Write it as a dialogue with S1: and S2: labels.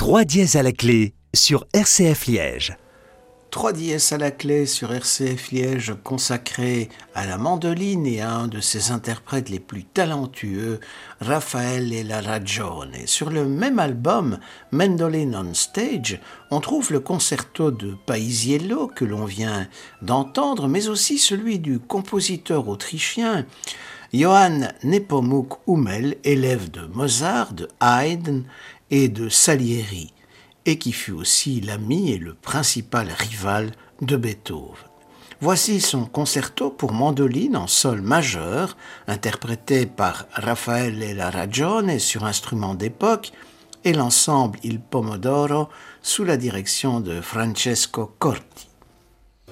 S1: 3 dièses à la clé sur RCF Liège.
S2: 3 dièses à la clé sur RCF Liège consacré à la mandoline et à un de ses interprètes les plus talentueux, Raffaele La Ragione. Sur le même album, Mandolin on Stage, on trouve le concerto de Paisiello que l'on vient d'entendre, mais aussi celui du compositeur autrichien Johann Nepomuk Hummel, élève de Mozart, de Haydn et de Salieri, et qui fut aussi l'ami et le principal rival de Beethoven. Voici son concerto pour mandoline en sol majeur, interprété par Raffaele La Ragione sur instrument d'époque, et l'ensemble Il Pomodoro sous la direction de Francesco Corti.